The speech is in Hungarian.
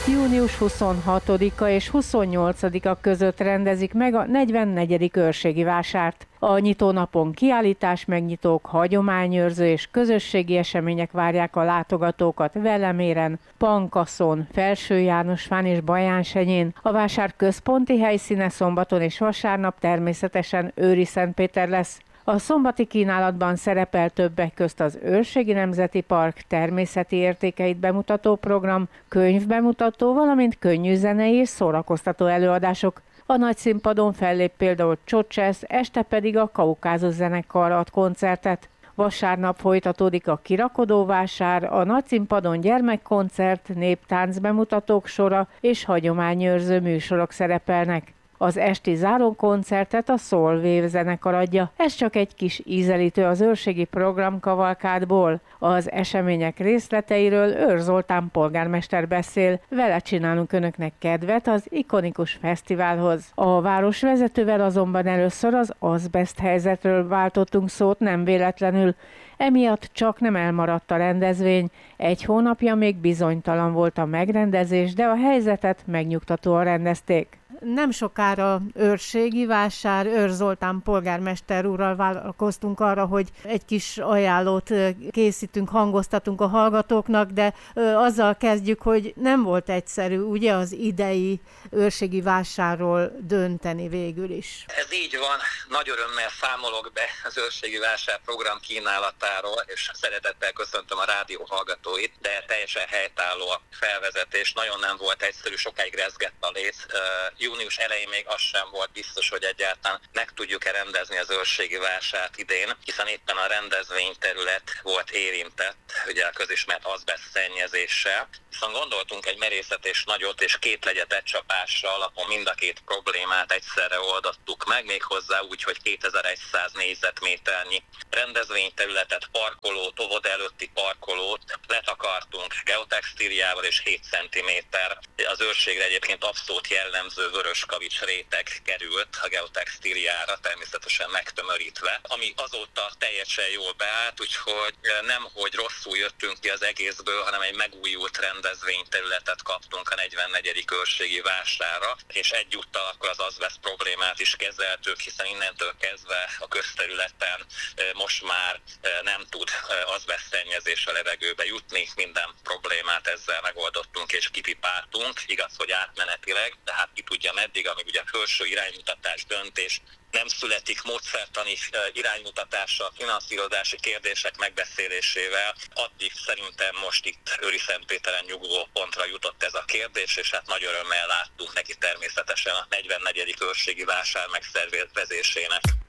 Június 26-a és 28-a között rendezik meg a 44. őrségi vásárt. A nyitónapon kiállítás, megnyitók, hagyományőrző és közösségi események várják a látogatókat Veleméren, Pankaszon, Felső Jánosfán és Bajánsenyén. A vásár központi helyszíne szombaton és vasárnap természetesen Őriszentpéter lesz. A szombati kínálatban szerepel többek közt az Őrségi Nemzeti Park természeti értékeit bemutató program, könyvbemutató, valamint könnyűzenei és szórakoztató előadások. A nagyszínpadon fellép például Csocsesz, este pedig a Kaukázus zenekar ad koncertet. Vasárnap folytatódik a kirakodóvásár, a nagyszínpadon gyermekkoncert, néptánc bemutatók sora és hagyományőrző műsorok szerepelnek. Az esti zárókoncertet a Soul Wave zenekar adja. Ez csak egy kis ízelítő az őrségi program kavalkádból. Az események részleteiről Őr Zoltán polgármester beszél. Vele csinálunk önöknek kedvet az ikonikus fesztiválhoz. A városvezetővel azonban először az azbest helyzetről váltottunk szót, nem véletlenül. Emiatt csak nem elmaradt a rendezvény. Egy hónapja még bizonytalan volt a megrendezés, de a helyzetet megnyugtatóan rendezték. Nem sokára őrségi vásár, Őr Zoltán polgármester úrral vállalkoztunk arra, hogy egy kis ajánlót készítünk, hangoztatunk a hallgatóknak, de azzal kezdjük, hogy nem volt egyszerű ugye az idei őrségi vásárról dönteni végül is. Ez így van, nagy örömmel számolok be az őrségi vásár program kínálatáról, és szeretettel köszöntöm a rádió hallgatóit, de teljesen helytálló a felvezetés, nagyon nem volt egyszerű, sokáig rezgett a léc. Június elején még az sem volt biztos, hogy egyáltalán meg tudjuk-e rendezni az őrségi vásárt idén, hiszen éppen a rendezvényterület volt érintett, ugye a közismert azbest szennyezéssel. Viszont gondoltunk egy merészetes nagyot és két legyet egy csapásra alapon mind a két problémát egyszerre oldottuk meg, méghozzá úgy, hogy 2100 négyzetméternyi rendezvényterületet, parkolót, óvoda előtti parkolót letakartunk geotextíliával és 7 cm. Az őrségre egyébként abszolút jellemző vöröskavics réteg került a geotextíliára, természetesen megtömörítve, ami azóta teljesen jól beállt, úgyhogy nem, hogy rosszul jöttünk ki az egészből, hanem egy megújult rendezvényterületet kaptunk a 44. őrségi vásárra, és egyúttal akkor az azbest problémát is kezeltük, hiszen innentől kezdve a közterületen most már nem tud azbest szennyezés a levegőbe jutni, minden problémát ezzel megoldottunk és kipipáltunk, igaz, hogy átmenetileg, de hát ki tudja meddig, amíg ugye felső iránymutatás döntés nem születik módszertani iránymutatással, finanszírozási kérdések megbeszélésével, addig szerintem most itt Őriszentpéteren nyugvó pontra jutott ez a kérdés, és hát nagy örömmel láttunk neki természetesen a 44. őrségi vásár megszervezésének.